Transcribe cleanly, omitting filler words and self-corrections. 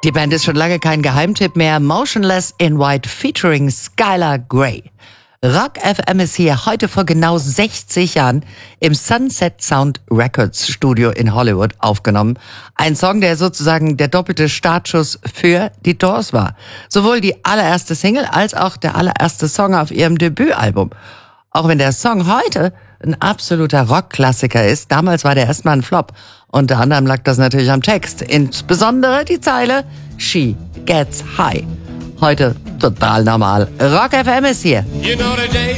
Die Band ist schon lange kein Geheimtipp mehr. Motionless in White featuring Skylar Grey. Rock FM ist hier heute vor genau 60 Jahren im Sunset Sound Records Studio in Hollywood aufgenommen. Ein Song, der sozusagen der doppelte Startschuss für die Doors war. Sowohl die allererste Single als auch der allererste Song auf ihrem Debütalbum. Auch wenn der Song heute ein absoluter Rockklassiker ist, damals war der erstmal ein Flop. Unter anderem lag das natürlich am Text. Insbesondere die Zeile She Gets High. Heute total normal. Rock FM ist hier.